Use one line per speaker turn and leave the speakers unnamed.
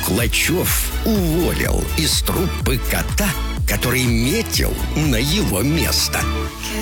Клочев уволил из труппы кота, который метил на его место.